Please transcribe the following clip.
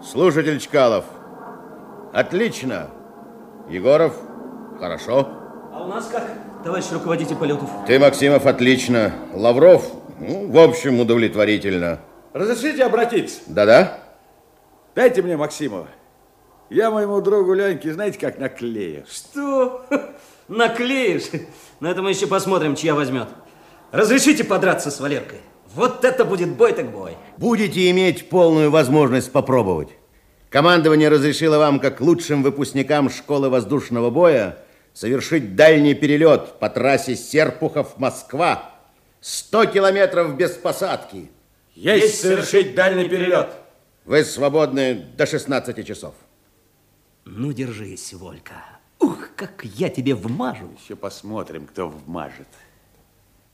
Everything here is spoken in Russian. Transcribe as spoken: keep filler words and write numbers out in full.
Слушатель Чкалов. Отлично. Егоров. Хорошо. А у нас как, товарищ руководитель полетов? Ты, Максимов, отлично. Лавров, ну, в общем, удовлетворительно. Разрешите обратиться? Да-да. Дайте мне Максимова. Я моему другу Леньке, знаете, как наклею. Что? Наклеишь? На это мы еще посмотрим, чья возьмет. Разрешите подраться с Валеркой? Вот это будет бой так бой. Будете иметь полную возможность попробовать. Командование разрешило вам, как лучшим выпускникам школы воздушного боя, совершить дальний перелет по трассе Серпухов-Москва. Сто километров без посадки. Есть, Есть совершить дальний перелет. Вы свободны до шестнадцати часов. Ну, держись, Волька. Ух, как я тебе вмажу. Еще посмотрим, кто вмажет.